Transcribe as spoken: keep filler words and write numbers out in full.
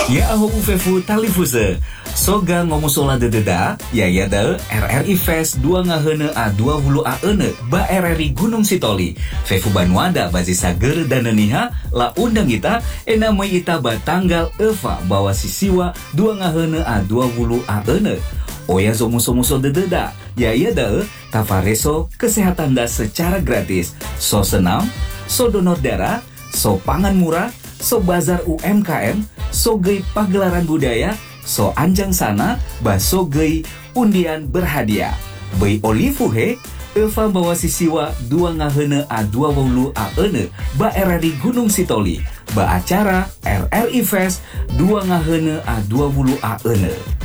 Ya aho ufefu talifuse. Soga ngomusola dededa, ya ya de R R I Fest dua ngahene a dua puluh a ene ba R R I Gunung Sitoli. Fefu Banuada bazisa ger dan niha la undang ita enamai ita ba tanggal eva bawa sisiwa dua ngahene a dua puluh a ene. Oya zo muso-muso dededa, ya ya de tafareso kesehatan da secara gratis. So senam, so donor darah, so pangan murah, so bazar U M K M, so gei pagelaran budaya, so anjang sana, ba so gei undian berhadiah. Bei olivuhe, Eva bawa sisiwa dua ngahene a dua puluh a ene, ba R R I Gunung Sitoli, ba acara R R I Fest dua ngahene a dua puluh a ene.